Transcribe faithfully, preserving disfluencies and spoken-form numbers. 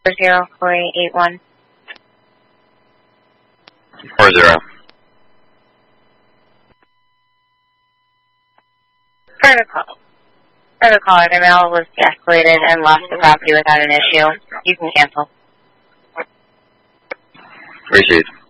zero four eight eight one. Four zero. Further call. Further caller, the mail was de-escalated and lost the property without an issue. You can cancel. Appreciate it.